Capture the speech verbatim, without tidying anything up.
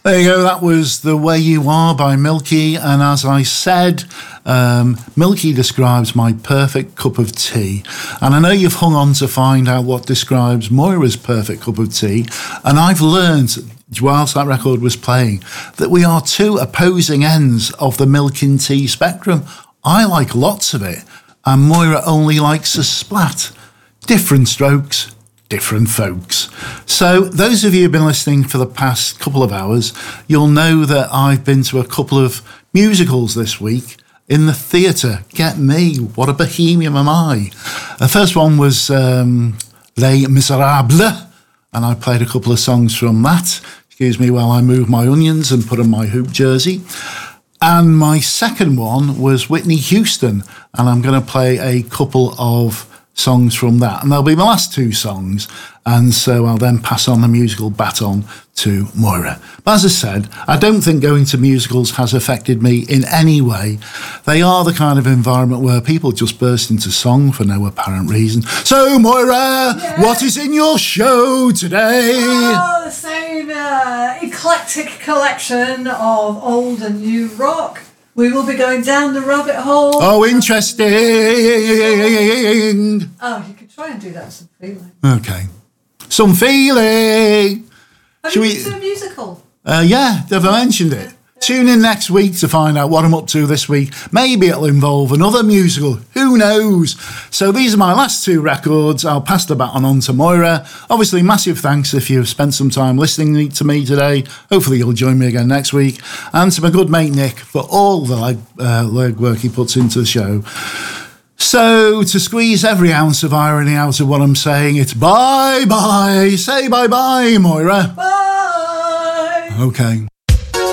There you go, that was The Way You Are by Milky, and as I said, um, Milky describes my perfect cup of tea, and I know you've hung on to find out what describes Moira's perfect cup of tea, and I've learned, whilst that record was playing, that we are two opposing ends of the milk and tea spectrum. I like lots of it, and Moira only likes a splat. Different strokes, different folks. So those of you who've been listening for the past couple of hours, you'll know that I've been to a couple of musicals this week in the theatre. Get me, what a bohemian am I. The first one was um, Les Miserables, and I played a couple of songs from that. Excuse me while I move my onions and put on my hoop jersey. And my second one was Whitney Houston, and I'm going to play a couple of songs from that, and they'll be my last two songs, and so I'll then pass on the musical baton to Moira. But as I said, I don't think going to musicals has affected me in any way. They are the kind of environment where people just burst into song for no apparent reason. So Moira, yeah. What is in your show today? Oh, the same uh, eclectic collection of old and new rock. We will be going down the rabbit hole. Oh, interesting. Oh, you could try and do that with some feeling. Okay. Some feeling. Have Should you we... been to a musical? Uh, yeah, have I mentioned it? Tune in next week to find out what I'm up to this week. Maybe it'll involve another musical. Who knows? So these are my last two records. I'll pass the baton on to Moira. Obviously, massive thanks if you've spent some time listening to me today. Hopefully you'll join me again next week. And to my good mate Nick for all the leg, uh, leg work he puts into the show. So, to squeeze every ounce of irony out of what I'm saying, it's bye-bye. Say bye-bye, Moira. Bye! Okay.